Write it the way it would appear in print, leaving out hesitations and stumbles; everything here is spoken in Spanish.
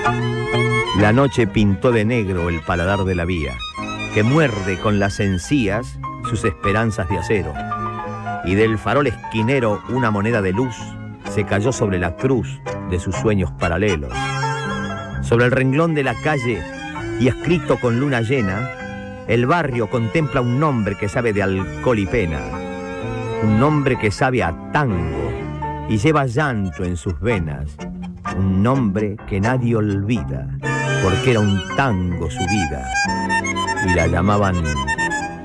La noche pintó de negro el paladar de la vía, que muerde con las encías sus esperanzas de acero. Y del farol esquinero una moneda de luz se cayó sobre la cruz de sus sueños paralelos. Sobre el renglón de la calle y escrito con luna llena, el barrio contempla un nombre que sabe de alcohol y pena, un nombre que sabe a tango y lleva llanto en sus venas, un nombre que nadie olvida, porque era un tango su vida, y la llamaban